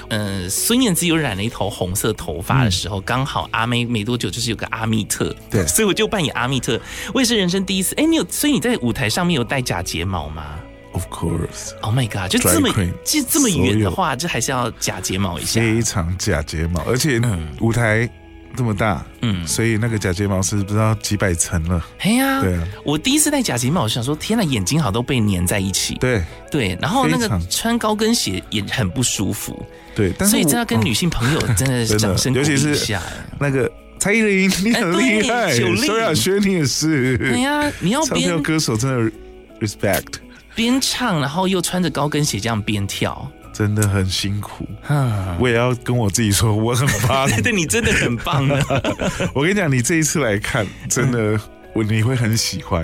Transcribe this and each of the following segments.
孙燕姿有染了一头红色头发的时候，刚好阿妹没多久就是有个阿密特， 对， 所以我就扮演阿密特。我也是人生第一次，所以你在舞台上面有戴假睫毛吗 ？Of course. Oh my god！ 就这么远的话，就还是要假睫毛一下。 非常假睫毛，而且舞台这么大，所以那个假睫毛是不知道几百层了。 哎呀， 对啊， 我第一次戴假睫毛，我想说天哪，眼睛好都被粘在一起。对，然后那个穿高跟鞋也很不舒服。 对，但是所以真的跟女性朋友真的掌声鼓励一下。 那个蔡依林，你很厉害，萧亚轩你也是。 哎呀，你要唱跳歌手真的 respect。 边唱，然后又穿着高跟鞋这样边跳， 真的很辛苦。我也要跟我自己说，我很棒。 对，你真的很棒呢。 我跟你讲，你这一次来看，真的。你会很喜欢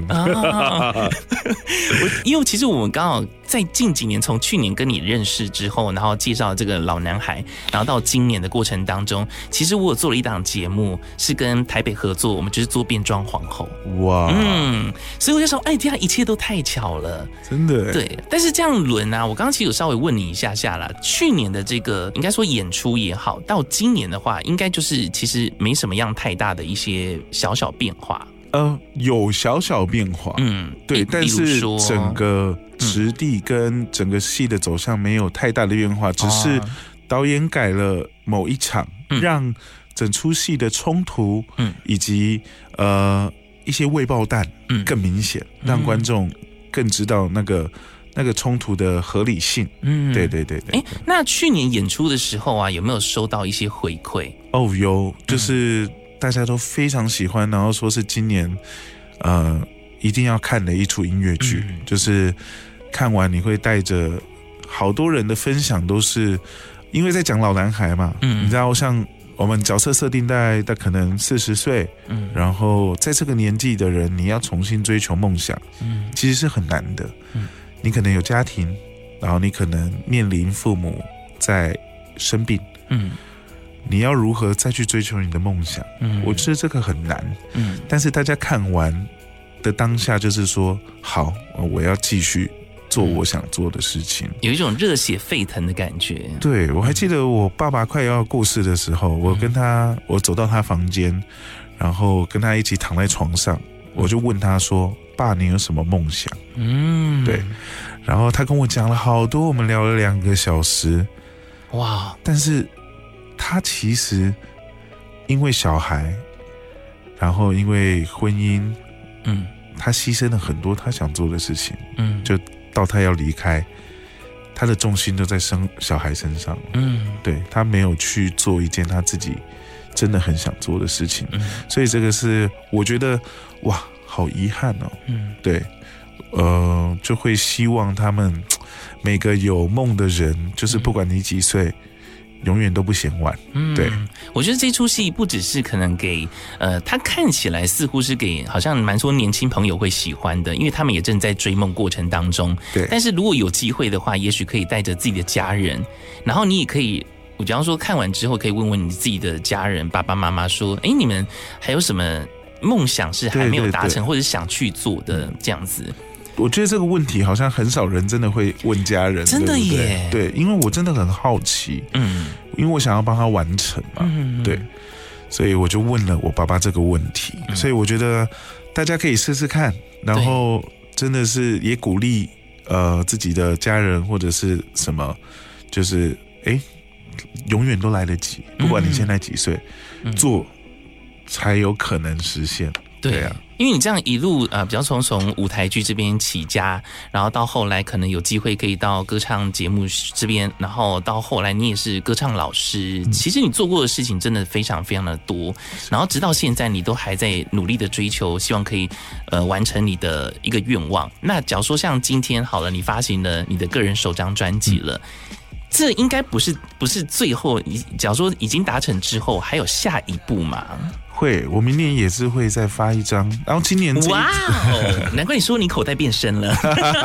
因为其实我们刚好在近几年，从去年跟你认识之后，然后介绍这个老男孩，然后到今年的过程当中，其实我有做了一档节目，是跟台北合作，我们就是做变装皇后。 哇， 所以我就说，天啊，一切都太巧了， 真的。 对，但是这样轮啊，我刚刚其实有稍微问你一下啦，去年的这个应该说演出也好，到今年的话，应该就是其实没什么样太大的一些小小变化。 有小小变化，对，但是整个质地跟整个戏的走向没有太大的变化，只是导演改了某一场，让整出戏的冲突，以及一些未爆弹更明显，让观众更知道那个冲突的合理性。对。 那去年演出的时候啊，有没有收到一些回馈？ 有，就是大家都非常喜欢，然后说是今年一定要看的一出音乐剧，就是看完你会带着好多人的分享，都是因为在讲老男孩嘛，你知道像我们角色设定在可能40岁，然后在这个年纪的人，你要重新追求梦想，其实是很难的。你可能有家庭，然后你可能面临父母在生病，你要如何再去追求你的梦想？我觉得这个很难。但是大家看完的当下就是说，好，我要继续做我想做的事情， 有一种热血沸腾的感觉。 对，我还记得我爸爸快要过世的时候，我走到他房间，然后跟他一起躺在床上，我就问他说：“爸，你有什么梦想？”对，然后他跟我讲了好多，我们聊了2个小时。哇！但是他其实因为小孩，然后因为婚姻，他牺牲了很多他想做的事情，就到他要离开，他的重心都在生小孩身上，对，他没有去做一件他自己真的很想做的事情，所以这个是我觉得哇，好遗憾哦，对，就会希望他们每个有梦的人，就是不管你几岁，永远都不嫌晚。对， 我觉得这出戏不只是可能给他看起来似乎是给好像蛮多年轻朋友会喜欢的，因为他们也正在追梦过程当中。 对， 但是如果有机会的话，也许可以带着自己的家人，然后你也可以，我比方说看完之后可以问问你自己的家人爸爸妈妈说，你们还有什么梦想是还没有达成，或者想去做的这样子。 我觉得这个问题好像很少人真的会问家人， 真的耶， 对，因为我真的很好奇，因为我想要帮他完成嘛，对，所以我就问了我爸爸这个问题，所以我觉得大家可以试试看，然后真的是也鼓励自己的家人或者是什么，就是永远都来得及，不管你现在几岁，做才有可能实现。对啊， 因为你这样一路比较从舞台剧这边起家，然后到后来可能有机会可以到歌唱节目这边，然后到后来你也是歌唱老师，其实你做过的事情真的非常非常的多，然后直到现在你都还在努力的追求，希望可以完成你的一个愿望。那假如说像今天好了，你发行了你的个人首张专辑了，这应该不是最后，假如说已经达成之后，还有下一步嘛？ 会，我明年也是会再发一张，然后今年哇哦，难怪你说你口袋变深了。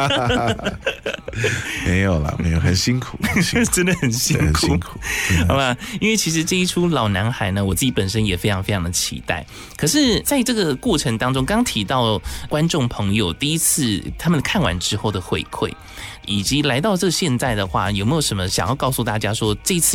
没有啦，没有，很辛苦， 真的很辛苦， 很辛苦。 好吧，因为其实这一出老男孩呢，我自己本身也非常非常的期待。可是在这个过程当中，刚提到观众朋友第一次他们看完之后的回馈，以及来到这现在的话，有没有什么想要告诉大家说，这次